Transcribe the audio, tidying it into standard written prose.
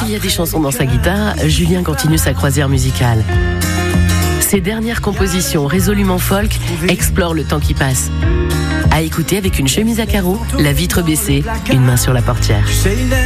il y a des chansons dans sa guitare, Julien continue sa croisière musicale. Ses dernières compositions résolument folk explorent le temps qui passe. À écouter avec une chemise à carreaux, la vitre baissée, une main sur la portière.